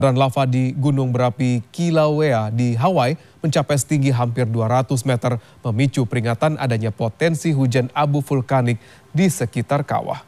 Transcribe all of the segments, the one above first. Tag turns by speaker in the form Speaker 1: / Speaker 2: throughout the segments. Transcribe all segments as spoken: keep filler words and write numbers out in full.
Speaker 1: Dan lava di gunung berapi Kilauea di Hawaii mencapai setinggi hampir dua ratus meter, memicu peringatan adanya potensi hujan abu vulkanik di sekitar kawah.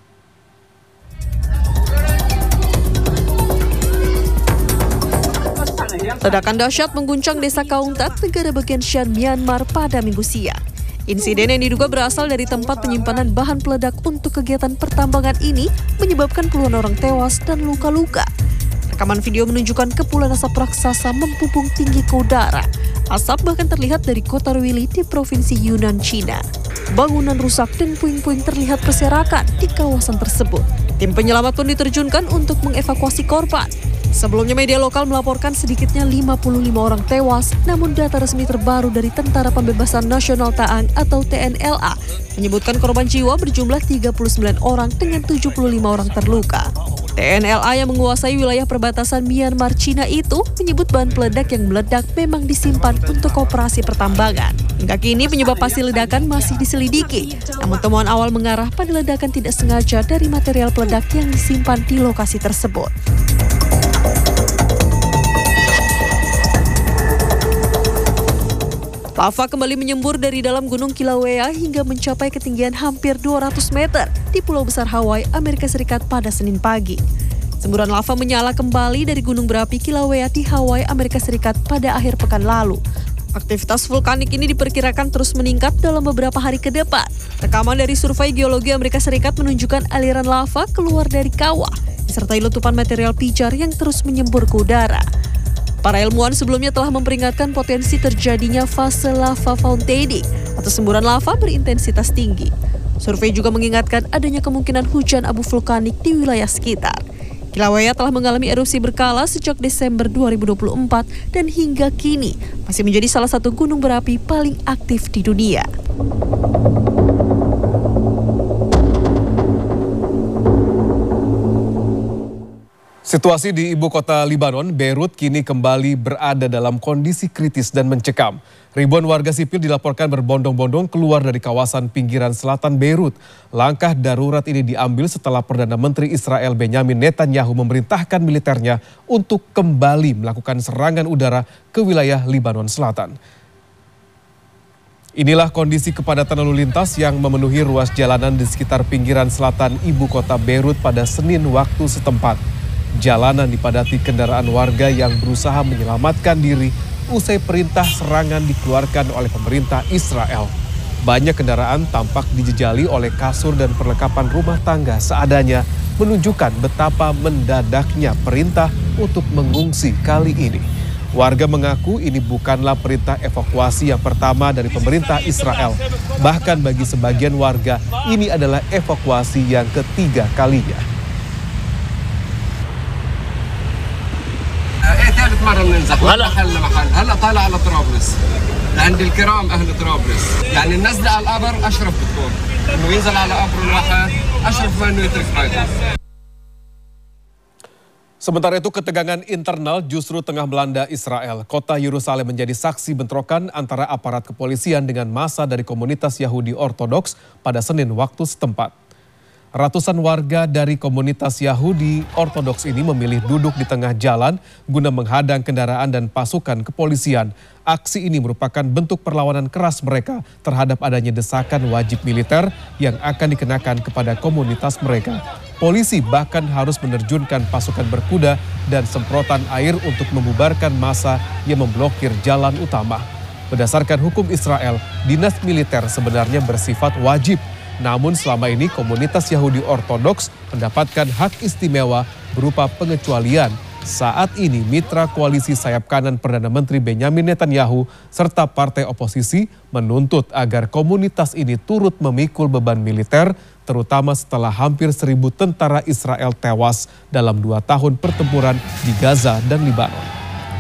Speaker 2: Ledakan dahsyat mengguncang desa Kaungtat, negara bagian Shan, Myanmar pada Minggu siang. Insiden yang diduga berasal dari tempat penyimpanan bahan peledak untuk kegiatan pertambangan ini menyebabkan puluhan orang tewas dan luka-luka. Rekaman video menunjukkan kepulan asap raksasa membumbung tinggi ke udara. Asap bahkan terlihat dari kota Ruili di Provinsi Yunnan, China. Bangunan rusak dan puing-puing terlihat berserakan di kawasan tersebut. Tim penyelamat pun diterjunkan untuk mengevakuasi korban. Sebelumnya media lokal melaporkan sedikitnya lima puluh lima orang tewas, namun data resmi terbaru dari Tentara Pembebasan Nasional Taang atau T N L A menyebutkan korban jiwa berjumlah tiga puluh sembilan orang dengan tujuh puluh lima orang terluka. T N L A yang menguasai wilayah perbatasan Myanmar Cina itu menyebut bahan peledak yang meledak memang disimpan untuk operasi pertambangan. Hingga kini penyebab pasti ledakan masih diselidiki, namun temuan awal mengarah pada ledakan tidak sengaja dari material peledak yang disimpan di lokasi tersebut. Lava kembali menyembur dari dalam gunung Kilauea hingga mencapai ketinggian hampir dua ratus meter di Pulau Besar Hawaii, Amerika Serikat pada Senin pagi. Semburan lava menyala kembali dari gunung berapi Kilauea di Hawaii, Amerika Serikat pada akhir pekan lalu. Aktivitas vulkanik ini diperkirakan terus meningkat dalam beberapa hari ke depan. Rekaman dari Survei Geologi Amerika Serikat menunjukkan aliran lava keluar dari kawah, disertai letupan material pijar yang terus menyembur ke udara. Para ilmuwan sebelumnya telah memperingatkan potensi terjadinya fase lava fountaining atau semburan lava berintensitas tinggi. Survei juga mengingatkan adanya kemungkinan hujan abu vulkanik di wilayah sekitar. Kilauea telah mengalami erupsi berkala sejak Desember dua ribu dua puluh empat dan hingga kini masih menjadi salah satu gunung berapi paling aktif di dunia.
Speaker 1: Situasi di ibu kota Libanon, Beirut, kini kembali berada dalam kondisi kritis dan mencekam. Ribuan warga sipil dilaporkan berbondong-bondong keluar dari kawasan pinggiran selatan Beirut. Langkah darurat ini diambil setelah Perdana Menteri Israel Benyamin Netanyahu memerintahkan militernya untuk kembali melakukan serangan udara ke wilayah Libanon Selatan. Inilah kondisi kepadatan lalu lintas yang memenuhi ruas jalanan di sekitar pinggiran selatan ibu kota Beirut pada Senin waktu setempat. Jalanan dipadati kendaraan warga yang berusaha menyelamatkan diri usai perintah serangan dikeluarkan oleh pemerintah Israel. Banyak kendaraan tampak dijejali oleh kasur dan perlengkapan rumah tangga seadanya, menunjukkan betapa mendadaknya perintah untuk mengungsi kali ini. Warga mengaku ini bukanlah perintah evakuasi yang pertama dari pemerintah Israel. Bahkan bagi sebagian warga, ini adalah evakuasi yang ketiga kalinya.
Speaker 3: ثالث مرة بننزح هلا محل محل هلا طالع على طرابلس لعند الكرام أهل طرابلس يعني النزلة على القبر أشرف بتكون إنه ينزل على قبر الواحد أشرف ما إنه يترك حاجة.
Speaker 1: Sementara itu ketegangan internal justru tengah melanda Israel. Kota Yerusalem menjadi saksi bentrokan antara aparat kepolisian dengan massa dari komunitas Yahudi Ortodoks pada Senin waktu setempat. Ratusan warga dari komunitas Yahudi Ortodoks ini memilih duduk di tengah jalan guna menghadang kendaraan dan pasukan kepolisian. Aksi ini merupakan bentuk perlawanan keras mereka terhadap adanya desakan wajib militer yang akan dikenakan kepada komunitas mereka. Polisi bahkan harus menerjunkan pasukan berkuda dan semprotan air untuk membubarkan massa yang memblokir jalan utama. Berdasarkan hukum Israel, dinas militer sebenarnya bersifat wajib. Namun selama ini komunitas Yahudi Ortodoks mendapatkan hak istimewa berupa pengecualian. Saat ini mitra koalisi sayap kanan Perdana Menteri Benyamin Netanyahu serta partai oposisi menuntut agar komunitas ini turut memikul beban militer, terutama setelah hampir seribu tentara Israel tewas dalam dua tahun pertempuran di Gaza dan Libanon.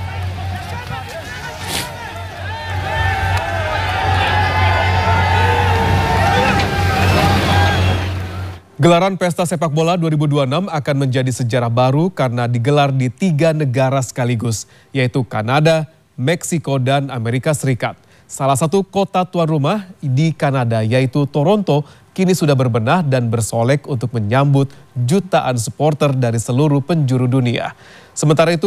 Speaker 1: Gelaran Pesta Sepak Bola dua ribu dua puluh enam akan menjadi sejarah baru karena digelar di tiga negara sekaligus, yaitu Kanada, Meksiko, dan Amerika Serikat. Salah satu kota tuan rumah di Kanada, yaitu Toronto, kini sudah berbenah dan bersolek untuk menyambut jutaan supporter dari seluruh penjuru dunia. Sementara itu,